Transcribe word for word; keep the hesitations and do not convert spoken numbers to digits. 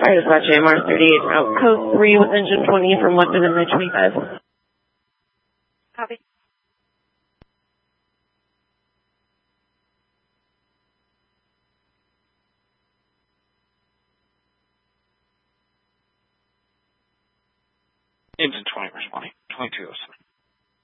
I just watched M R thirty-eight out code three with engine twenty from one to the nine twenty-five. Copy. Engine twenty responding. twenty-two oh seven.